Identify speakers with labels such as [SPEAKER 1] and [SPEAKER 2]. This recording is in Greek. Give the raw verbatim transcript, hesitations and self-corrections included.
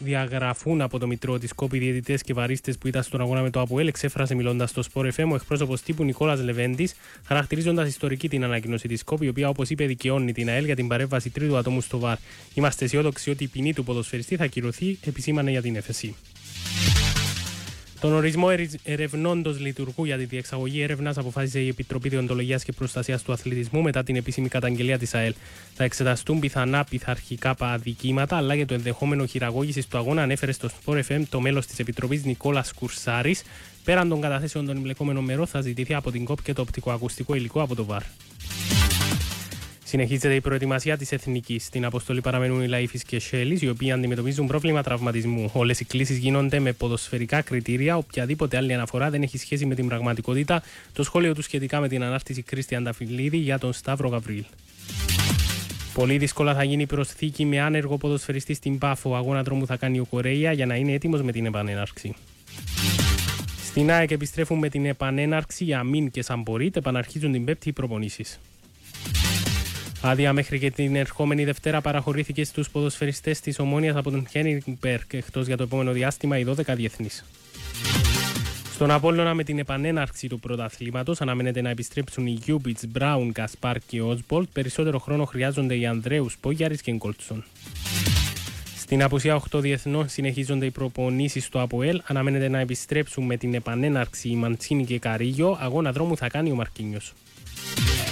[SPEAKER 1] διαγραφούν από το Μητρό της Σκόπη διαιτητές και βαρίστες που ήταν στον αγώνα με το ΑΠΟΕΛ, εξέφρασε μιλώντας στο Sport εφ εμ ο εκπρόσωπος τύπου Νικόλας Λεβέντης, χαρακτηρίζοντας ιστορική την ανακοίνωση της Σκόπη, η οποία, όπως είπε, δικαιώνει την ΑΕΛ για την παρέμβαση τρίτου ατόμου στο βαρ. Είμαστε αισιόδοξοι ότι η ποινή του ποδοσφαιριστή θα ακυρωθεί, επισήμανε για την ΕΦΕΣΥ. Τον ορισμό ερευνώντος λειτουργού για τη διεξαγωγή έρευνας αποφάσισε η Επιτροπή Δεοντολογίας και Προστασίας του Αθλητισμού μετά την επίσημη καταγγελία της ΑΕΛ. Θα εξεταστούν πιθανά πειθαρχικά αδικήματα αλλά και το ενδεχόμενο χειραγώγησης του αγώνα, ανέφερε στο Sport εφ εμ το μέλος της Επιτροπής Νικόλας Κουρσάρης. Πέραν των καταθέσεων των εμπλεκόμενων μερών, θα ζητηθεί από την ΚΟΠ και το οπτικοακουστικό υλικό από το βαρ. Συνεχίζεται η προετοιμασία της Εθνικής. Στην αποστολή παραμένουν οι Λαΐφης και Σέλης, οι οποίοι αντιμετωπίζουν πρόβλημα τραυματισμού. Όλες οι κλήσεις γίνονται με ποδοσφαιρικά κριτήρια. Οποιαδήποτε άλλη αναφορά δεν έχει σχέση με την πραγματικότητα. Το σχόλιο του σχετικά με την ανάρτηση Κρίστιαν Ταφυλίδη για τον Σταύρο Γαβρίλ. Πολύ δύσκολα θα γίνει προσθήκη με άνεργο ποδοσφαιριστή στην Πάφο. Αγώνα δρόμου θα κάνει ο Κορέια για να είναι έτοιμος με την επανέναρξη. Στην ΑΕΚ επιστρέφουν με την επανέναρξη Αμίν και Σαμπορίτ. Επαναρχίζουν την Πέμπτη οι προπονήσεις. Άδεια μέχρι και την ερχόμενη Δευτέρα παραχωρήθηκε στους ποδοσφαιριστές της Ομόνοιας από τον Χένινγκ Μπερκ, εκτός για το επόμενο διάστημα οι δώδεκα διεθνείς. Στον Απόλλωνα, με την επανέναρξη του πρωταθλήματος, αναμένεται να επιστρέψουν οι Γιούμπιτς, Μπράουν, Κασπάρ και Όσμπολτ. Περισσότερο χρόνο χρειάζονται οι Ανδρέους, Πόγιαρης και Γκόλτσον. Στην απουσία οκτώ διεθνών συνεχίζονται οι προπονήσεις στο ΑΠΟΕΛ. Αναμένεται να επιστρέψουν με την επανέναρξη οι Μαντσίνη και Καρίγιο. Αγώνα δρόμου θα κάνει ο Μαρκίνιος.